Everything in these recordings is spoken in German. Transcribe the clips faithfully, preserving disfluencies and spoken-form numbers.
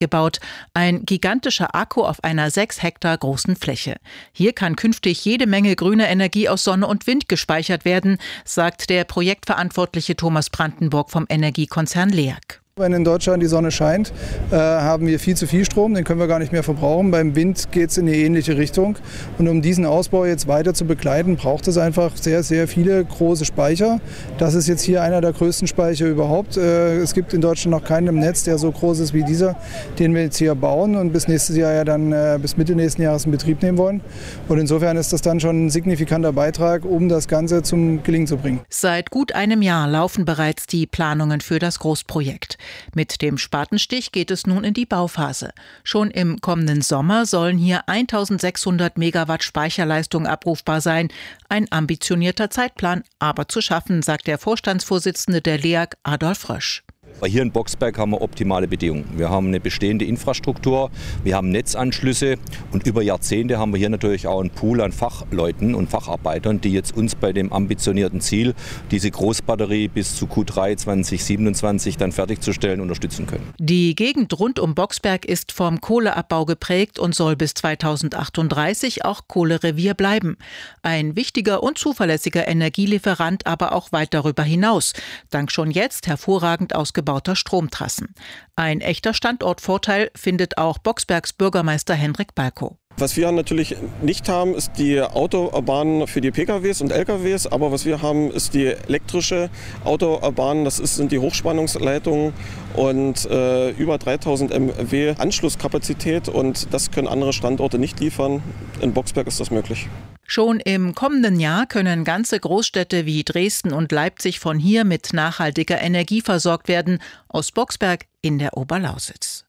gebaut. Ein gigantischer Akku auf einer sechs Hektar großen Fläche. Hier kann künftig jede Menge grüne Energie aus Sonne und Wind gespeichert werden, sagt der Projektverantwortliche Thomas Brandenburg vom Energiekonzern L E A G. Wenn in Deutschland die Sonne scheint, äh, haben wir viel zu viel Strom, den können wir gar nicht mehr verbrauchen. Beim Wind geht es in eine ähnliche Richtung. Und um diesen Ausbau jetzt weiter zu begleiten, braucht es einfach sehr, sehr viele große Speicher. Das ist jetzt hier einer der größten Speicher überhaupt. Äh, es gibt in Deutschland noch keinen im Netz, der so groß ist wie dieser, den wir jetzt hier bauen und bis nächstes Jahr ja dann äh, bis Mitte nächsten Jahres in Betrieb nehmen wollen. Und insofern ist das dann schon ein signifikanter Beitrag, um das Ganze zum Gelingen zu bringen. Seit gut einem Jahr laufen bereits die Planungen für das Großprojekt. Mit dem Spatenstich geht es nun in die Bauphase. Schon im kommenden Sommer sollen hier eintausendsechshundert Megawatt Speicherleistung abrufbar sein. Ein ambitionierter Zeitplan, aber zu schaffen, sagt der Vorstandsvorsitzende der L E A G, Adolf Rösch. Hier in Boxberg haben wir optimale Bedingungen. Wir haben eine bestehende Infrastruktur, wir haben Netzanschlüsse und über Jahrzehnte haben wir hier natürlich auch einen Pool an Fachleuten und Facharbeitern, die jetzt uns bei dem ambitionierten Ziel, diese Großbatterie bis zu Q drei zweitausendsiebenundzwanzig dann fertigzustellen, unterstützen können. Die Gegend rund um Boxberg ist vom Kohleabbau geprägt und soll bis zweitausendachtunddreißig auch Kohlerevier bleiben. Ein wichtiger und zuverlässiger Energielieferant, aber auch weit darüber hinaus. Dank schon jetzt hervorragend ausgebauter Stromtrassen. Ein echter Standortvorteil findet auch Boxbergs Bürgermeister Henrik Balko. Was wir natürlich nicht haben, ist die Autobahn für die P K Ws und L K Ws, aber was wir haben, ist die elektrische Autobahn, das ist, sind die Hochspannungsleitungen und äh, über dreitausend Megawatt Anschlusskapazität und das können andere Standorte nicht liefern. In Boxberg ist das möglich. Schon im kommenden Jahr können ganze Großstädte wie Dresden und Leipzig von hier mit nachhaltiger Energie versorgt werden, aus Boxberg in der Oberlausitz.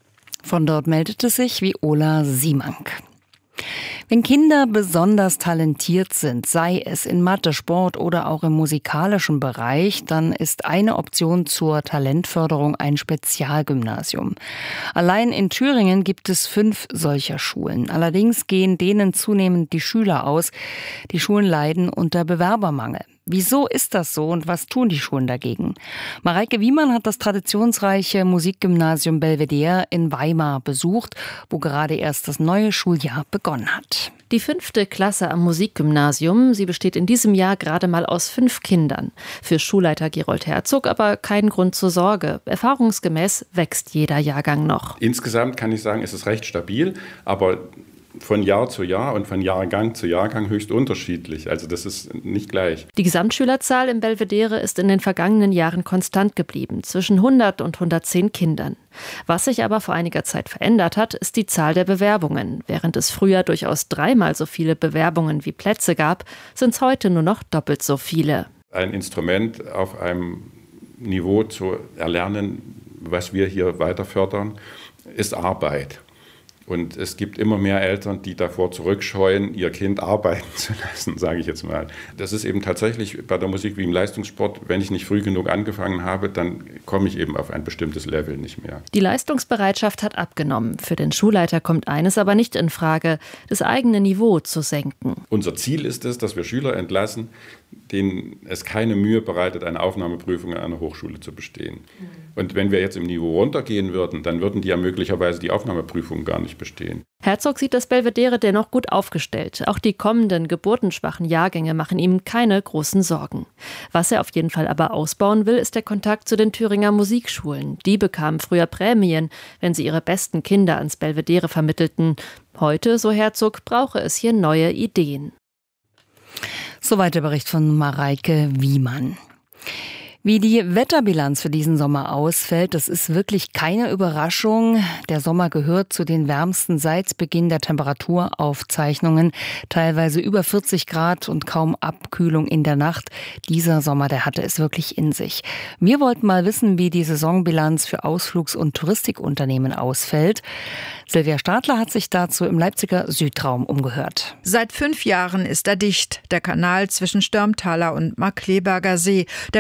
Von dort meldete sich Viola Siemank. Wenn Kinder besonders talentiert sind, sei es in Mathe, Sport oder auch im musikalischen Bereich, dann ist eine Option zur Talentförderung ein Spezialgymnasium. Allein in Thüringen gibt es fünf solcher Schulen. Allerdings gehen denen zunehmend die Schüler aus. Die Schulen leiden unter Bewerbermangel. Wieso ist das so und was tun die Schulen dagegen? Mareike Wiemann hat das traditionsreiche Musikgymnasium Belvedere in Weimar besucht, wo gerade erst das neue Schuljahr begonnen hat. Die fünfte Klasse am Musikgymnasium, sie besteht in diesem Jahr gerade mal aus fünf Kindern. Für Schulleiter Gerold Herzog aber kein Grund zur Sorge. Erfahrungsgemäß wächst jeder Jahrgang noch. Insgesamt kann ich sagen, ist es recht stabil, aber von Jahr zu Jahr und von Jahrgang zu Jahrgang höchst unterschiedlich. Also das ist nicht gleich. Die Gesamtschülerzahl im Belvedere ist in den vergangenen Jahren konstant geblieben, zwischen hundert und hundertzehn Kindern. Was sich aber vor einiger Zeit verändert hat, ist die Zahl der Bewerbungen. Während es früher durchaus dreimal so viele Bewerbungen wie Plätze gab, sind es heute nur noch doppelt so viele. Ein Instrument auf einem Niveau zu erlernen, was wir hier weiter fördern, ist Arbeit. Und es gibt immer mehr Eltern, die davor zurückscheuen, ihr Kind arbeiten zu lassen, sage ich jetzt mal. Das ist eben tatsächlich bei der Musik wie im Leistungssport, wenn ich nicht früh genug angefangen habe, dann komme ich eben auf ein bestimmtes Level nicht mehr. Die Leistungsbereitschaft hat abgenommen. Für den Schulleiter kommt eines aber nicht in Frage, das eigene Niveau zu senken. Unser Ziel ist es, dass wir Schüler entlassen, denen es keine Mühe bereitet, eine Aufnahmeprüfung an einer Hochschule zu bestehen. Und wenn wir jetzt im Niveau runtergehen würden, dann würden die ja möglicherweise die Aufnahmeprüfung gar nicht bestehen. Herzog sieht das Belvedere dennoch gut aufgestellt. Auch die kommenden geburtenschwachen Jahrgänge machen ihm keine großen Sorgen. Was er auf jeden Fall aber ausbauen will, ist der Kontakt zu den Thüringer Musikschulen. Die bekamen früher Prämien, wenn sie ihre besten Kinder ans Belvedere vermittelten. Heute, so Herzog, brauche es hier neue Ideen. Soweit der Bericht von Mareike Wiemann. Wie die Wetterbilanz für diesen Sommer ausfällt, das ist wirklich keine Überraschung. Der Sommer gehört zu den wärmsten seit Beginn der Temperaturaufzeichnungen. Teilweise über vierzig Grad und kaum Abkühlung in der Nacht. Dieser Sommer, der hatte es wirklich in sich. Wir wollten mal wissen, wie die Saisonbilanz für Ausflugs- und Touristikunternehmen ausfällt. Silvia Stadler hat sich dazu im Leipziger Südraum umgehört. Seit fünf Jahren ist er dicht, der Kanal zwischen Störmthaler und Markkleeberger See. Der Grund war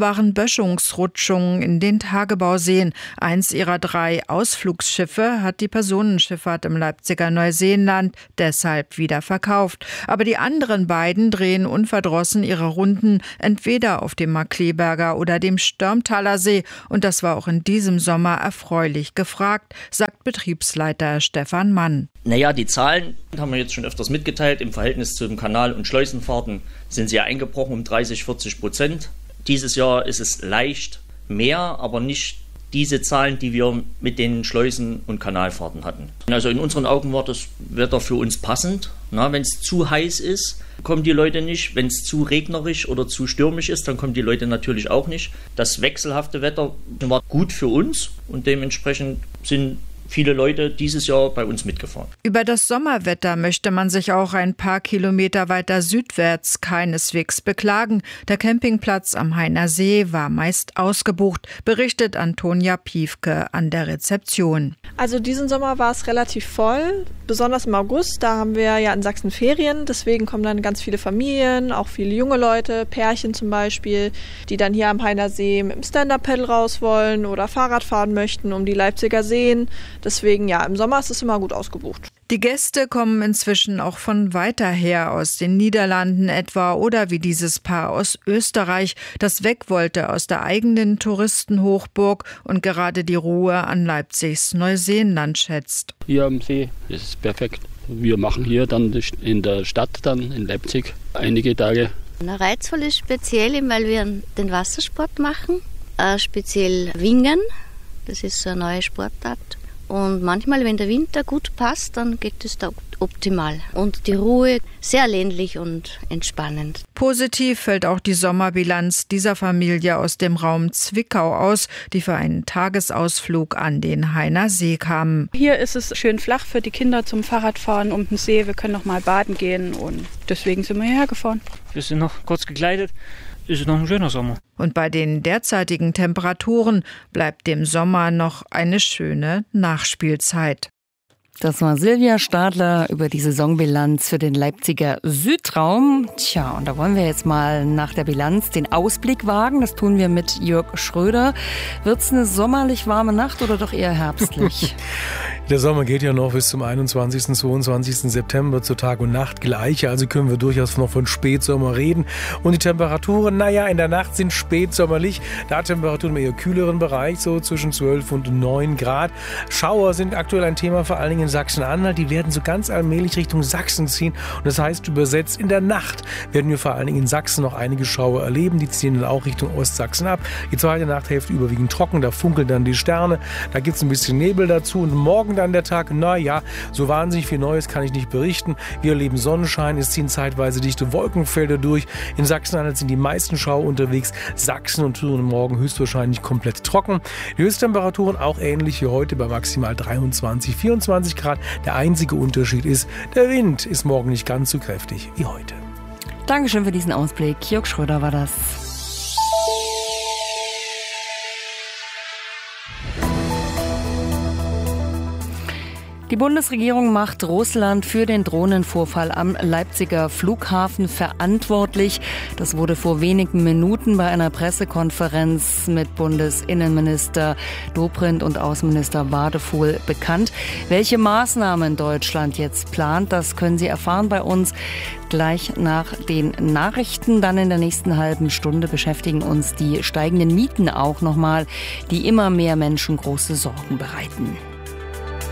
waren Böschungsrutschungen in den Tagebauseen. Eins ihrer drei Ausflugsschiffe hat die Personenschifffahrt im Leipziger Neuseenland deshalb wieder verkauft. Aber die anderen beiden drehen unverdrossen ihre Runden entweder auf dem Markleberger oder dem Störmtaler See. Und das war auch in diesem Sommer erfreulich gefragt, sagt Betriebsleiter Stefan Mann. Naja, die Zahlen haben wir jetzt schon öfters mitgeteilt. Im Verhältnis zu den Kanal- und Schleusenfahrten sind sie eingebrochen um dreißig, vierzig Prozent. Dieses Jahr ist es leicht mehr, aber nicht diese Zahlen, die wir mit den Schleusen- und Kanalfahrten hatten. Also in unseren Augen war das Wetter für uns passend. Wenn es zu heiß ist, kommen die Leute nicht. Wenn es zu regnerisch oder zu stürmisch ist, dann kommen die Leute natürlich auch nicht. Das wechselhafte Wetter war gut für uns und dementsprechend sind viele Leute dieses Jahr bei uns mitgefahren. Über das Sommerwetter möchte man sich auch ein paar Kilometer weiter südwärts keineswegs beklagen. Der Campingplatz am Hainer See war meist ausgebucht, berichtet Antonia Piefke an der Rezeption. Also diesen Sommer war es relativ voll, besonders im August. Da haben wir ja in Sachsen Ferien, deswegen kommen dann ganz viele Familien, auch viele junge Leute, Pärchen zum Beispiel, die dann hier am Hainer See mit dem Stand-Up-Paddle raus wollen oder Fahrrad fahren möchten um die Leipziger Seen. Deswegen, ja, im Sommer ist es immer gut ausgebucht. Die Gäste kommen inzwischen auch von weiter her, aus den Niederlanden etwa oder wie dieses Paar aus Österreich, das weg wollte aus der eigenen Touristenhochburg und gerade die Ruhe an Leipzigs Neuseenland schätzt. Hier am See, das ist perfekt. Wir machen hier dann in der Stadt, dann in Leipzig, einige Tage. Reizvoll ist speziell, weil wir den Wassersport machen, äh, speziell Wingen, das ist so eine neue Sportart. Und manchmal, wenn der Winter gut passt, dann geht es da optimal. Und die Ruhe sehr ländlich und entspannend. Positiv fällt auch die Sommerbilanz dieser Familie aus dem Raum Zwickau aus, die für einen Tagesausflug an den Hainer See kamen. Hier ist es schön flach für die Kinder zum Fahrradfahren um den See. Wir können noch mal baden gehen und deswegen sind wir hierher gefahren. Wir sind noch kurz gekleidet. Ist noch ein schöner Sommer. Und bei den derzeitigen Temperaturen bleibt dem Sommer noch eine schöne Nachspielzeit. Das war Silvia Stadler über die Saisonbilanz für den Leipziger Südraum. Tja, und da wollen wir jetzt mal nach der Bilanz den Ausblick wagen. Das tun wir mit Jörg Schröder. Wird's eine sommerlich warme Nacht oder doch eher herbstlich? Der Sommer geht ja noch bis zum einundzwanzigsten, zweiundzwanzigsten September zu Tag und Nacht gleich. Also können wir durchaus noch von Spätsommer reden. Und die Temperaturen, naja, in der Nacht sind spätsommerlich. Da Temperaturen im eher kühleren Bereich, so zwischen zwölf und neun Grad. Schauer sind aktuell ein Thema, vor allen Dingen in Sachsen-Anhalt. Die werden so ganz allmählich Richtung Sachsen ziehen. Und das heißt übersetzt, in der Nacht werden wir vor allen Dingen in Sachsen noch einige Schauer erleben. Die ziehen dann auch Richtung Ostsachsen ab. Die zweite Nachthälfte überwiegend trocken, da funkeln dann die Sterne. Da gibt es ein bisschen Nebel dazu. Und morgen dann der Tag, naja, so wahnsinnig viel Neues kann ich nicht berichten. Wir erleben Sonnenschein, es ziehen zeitweise dichte Wolkenfelder durch. In Sachsen-Anhalt sind die meisten Schauer unterwegs. Sachsen und Thüringen morgen höchstwahrscheinlich komplett trocken. Die Höchsttemperaturen auch ähnlich wie heute bei maximal dreiundzwanzig, vierundzwanzig Grad. Der einzige Unterschied ist, der Wind ist morgen nicht ganz so kräftig wie heute. Dankeschön für diesen Ausblick. Jörg Schröder war das. Die Bundesregierung macht Russland für den Drohnenvorfall am Leipziger Flughafen verantwortlich. Das wurde vor wenigen Minuten bei einer Pressekonferenz mit Bundesinnenminister Dobrindt und Außenminister Wadefuhl bekannt. Welche Maßnahmen Deutschland jetzt plant, das können Sie erfahren bei uns gleich nach den Nachrichten. Dann in der nächsten halben Stunde beschäftigen uns die steigenden Mieten auch nochmal, die immer mehr Menschen große Sorgen bereiten.